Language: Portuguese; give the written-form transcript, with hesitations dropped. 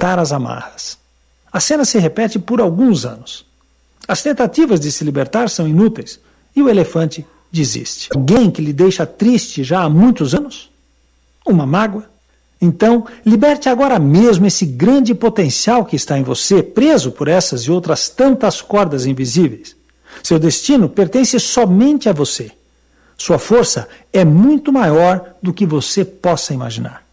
libertar as amarras. A cena se repete por alguns anos. As tentativas de se libertar são inúteis e o elefante desiste. Alguém que lhe deixa triste já há muitos anos? Uma mágoa? Então, liberte agora mesmo esse grande potencial que está em você, preso por essas e outras tantas cordas invisíveis. Seu destino pertence somente a você. Sua força é muito maior do que você possa imaginar.